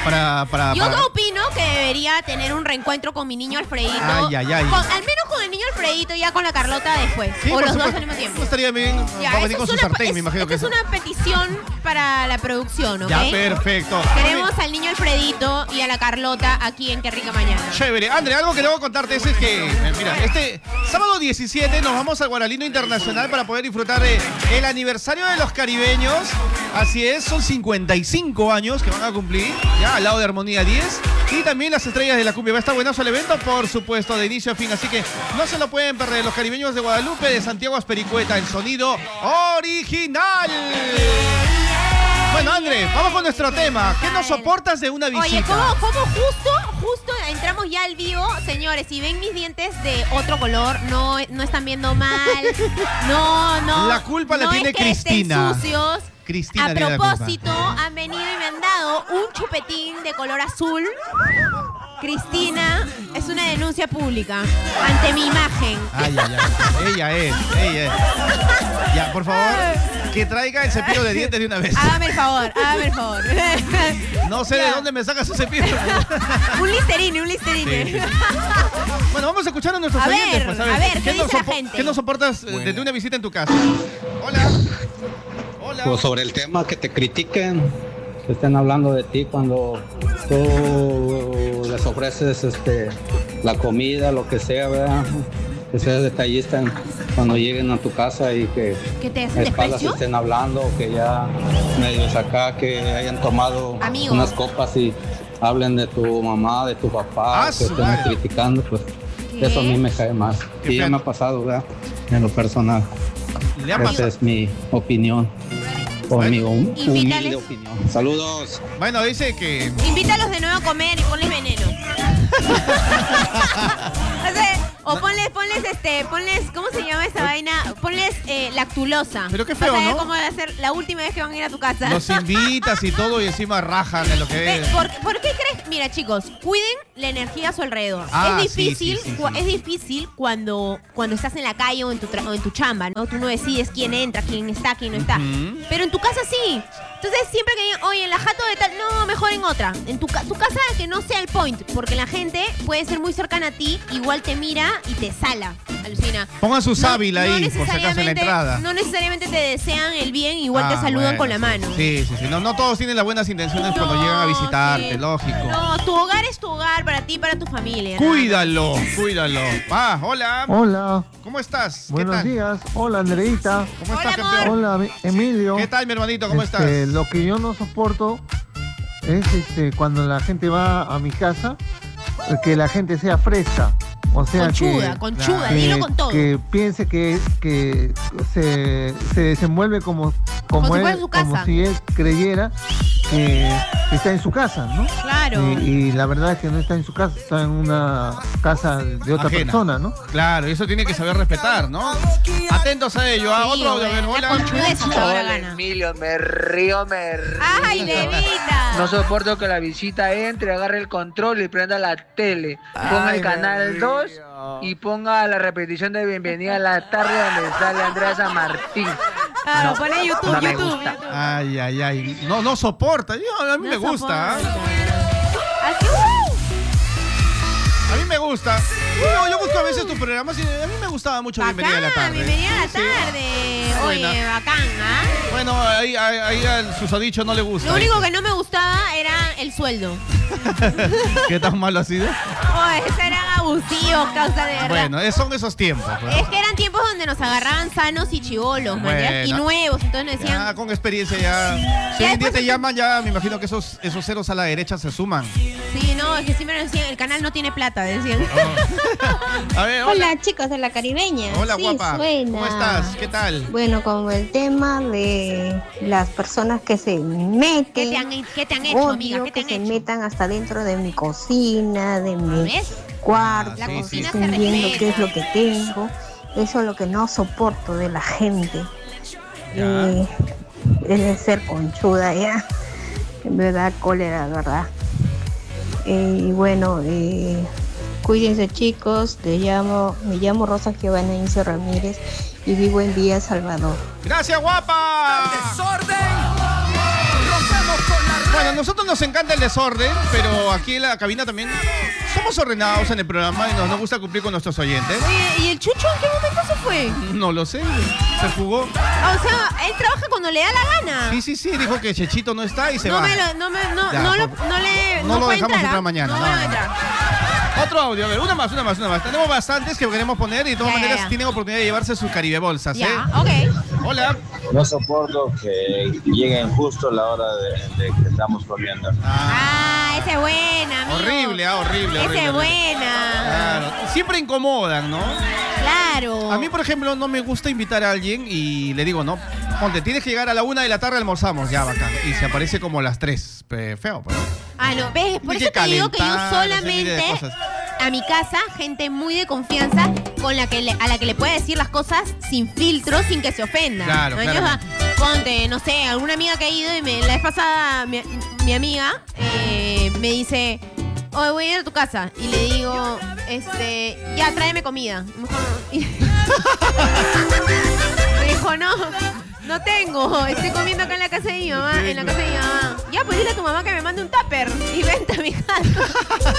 Yo opino que debería tener un reencuentro con mi niño Alfredito. Ay. Al menos con el niño Alfredito y ya con la Carlota después. Sí, o los supuesto. dos al mismo tiempo. No estaría bien. Ya, Va a venir con su sartén, me imagino que es una petición para la producción, ¿ok? Ya, perfecto. Queremos al niño Alfredito y a la Carlota aquí en Qué Rica Mañana. Chévere. André, algo que debo contarte es que, mira, este sábado 17 nos vamos al Guaralino Internacional para poder disfrutar el aniversario de los caribeños. Así es, son 55 años que van a cumplir, ya al lado de Armonía 10. Y también las estrellas de la cumbia. Va a estar buenazo el evento, por supuesto, de inicio a fin. Así que no se lo pueden perder. Los caribeños de Guadalupe, de Santiago Aspericueta, el sonido original. Bueno, André, vamos con nuestro tema. ¿Qué no soportas de una visita? Oye, ¿cómo justo entramos ya al vivo? Señores, si ven mis dientes de otro color, no están viendo mal. No. La culpa la tiene es que Cristina. Estén sucios. Cristina a tiene la culpa. propósito, han venido y me han dado un chupetín de color azul. Cristina, es una denuncia pública ante mi imagen. Ay. Ella es. Ya, por favor, que traiga el cepillo de dientes de una vez. Hágame el favor. No sé de dónde me sacas su cepillo. Un listerine. Sí. Bueno, vamos a escuchar a nuestros A oyentes. ver, Pues, a ver, ¿qué dice la gente? ¿Qué no soportas de una visita en tu casa? Hola. Pues sobre el tema que te critiquen, que estén hablando de ti cuando tú les ofreces la comida, lo que sea, ¿verdad? Que seas detallista cuando lleguen a tu casa y que te a hacen espaldas desprecio. estén hablando, o que ya medios acá, que hayan tomado Amigos. unas copas y hablen de tu mamá, de tu papá, que estén criticando, pues eso a mí me cae más. Y ya me ha pasado, ¿verdad? En lo personal. Esa es mi opinión. Conmigo, humilde opinión. Saludos. Bueno, dice que... Invítalos de nuevo a comer y ponles veneno. O ponles, ¿cómo se llama esa vaina? Ponles lactulosa. Pero qué feo, Vas a ver ¿no? cómo va a ser la última vez que van a ir a tu casa. Los invitas y todo y encima rajan de lo que es. ¿Por qué crees? Mira, chicos, cuiden la energía a su alrededor. Es difícil, es difícil cuando estás en la calle o en tu chamba, ¿no? Tú no decides quién entra, quién está, quién no está. Pero en tu casa sí. Entonces, siempre que digan, oye, en la jato de tal, no, mejor en otra. En tu casa que no sea el point, porque la gente puede ser muy cercana a ti, igual te mira y te sala. Alucina. Pongan su sábila ahí, por si acaso en la entrada. No necesariamente te desean el bien, igual te saludan con la mano. Sí. No todos tienen las buenas intenciones cuando llegan a visitarte, sí. lógico. No, tu hogar es tu hogar para ti y para tu familia. Cuídalo. Hola. Hola. ¿Cómo estás? Buenos días. Hola, Andreita. ¿Cómo estás, campeón? Hola, Emilio. ¿Qué tal, mi hermanito? ¿Cómo estás? Lo que yo no soporto es cuando la gente va a mi casa, que la gente sea fresa. O sea, conchuda, dilo con todo. Que piense que se desenvuelve como si él creyera que está en su casa, ¿no? Claro. Y la verdad es que no está en su casa, está en una casa de otra persona, ¿no? Claro, y eso tiene que saber respetar, ¿no? Atentos a ello. Otro audio. Hola, Emilio, me río. ¡Ay, Levita! No soporto que la visita entre, agarre el control y prenda la tele. Ponga el canal 2 y ponga la repetición de Bienvenida a la Tarde donde sale Andrea San Martín. No, pone YouTube, no me YouTube. gusta. Ay. No soporta. A mí me gusta. A mí me gusta. Yo busco a veces tus programas y a mí me gustaba mucho Bienvenida a la Tarde. Bienvenida a la Tarde. Oye, bacán, ¿ah? Bueno, ahí al susodicho no le gusta. Lo único que no me gustaba era el sueldo. ¿Qué tan malo ha sido? Esos eran abusivos, causa de verdad. Bueno, son esos tiempos. Pues. Es que eran tiempos donde nos agarraban sanos y chibolos, y nuevos. Entonces nos decían... Ya, con experiencia ya. Si hoy en día te llaman, ya me imagino que esos ceros a la derecha se suman. Sí, no, es que siempre nos decían, el canal no tiene plata, decían. A ver, hola chicos de La Caribeña. Hola, sí, guapa. Suena. ¿Cómo estás? ¿Qué tal? Bueno, con el tema de las personas que se meten. ¿Qué te han hecho, amiga? ¿Qué te han se hecho? metan hasta dentro de mi cocina, de mi cuarto, La cocina se estén viendo respeta. qué es lo que tengo. Eso es lo que no soporto de la gente. Es de ser conchuda ya. En verdad, cólera, ¿verdad? Y bueno, cuídense chicos, me llamo Rosa Giovanna Incio Ramírez y vivo en Villa Salvador. ¡Gracias, guapa! ¡Desorden! ¡Rompemos con la Bueno, a nosotros nos encanta el desorden, pero aquí en la cabina también somos ordenados en el programa y nos gusta cumplir con nuestros oyentes. Oye, ¿y el Chucho en qué momento se fue? No lo sé, se fugó. O sea, él trabaja cuando le da la gana. Sí, dijo que Chechito no está y se va. No lo dejamos entrar mañana. No va a entrar. Otro audio, a ver, una más. Tenemos bastantes que queremos poner y de todas maneras tienen oportunidad de llevarse sus Caribe bolsas, Ok. Hola. No soporto que lleguen justo a la hora de que estamos comiendo. Esa es buena, amigo. Horrible. Esa es buena. Claro. Siempre incomodan, ¿no? Claro. A mí, por ejemplo, no me gusta invitar a alguien y le digo, no, ponte, tienes que llegar a la 1 de la tarde, almorzamos, ya, bacán. Y se aparece como a las 3. Feo, pues. No, ¿ves? Por eso te digo que yo solamente a mi casa, gente muy de confianza a la que le pueda decir las cosas sin filtro, sin que se ofenda. Claro. Ponte, no sé, alguna amiga que ha ido y la vez pasada mi amiga me dice, oye, voy a ir a tu casa. Y le digo, ya, tráeme comida. Me dijo, no tengo, estoy comiendo acá en la casa de mi mamá, Ya, pues dile a tu mamá que me mande un tupper y vente a mi casa.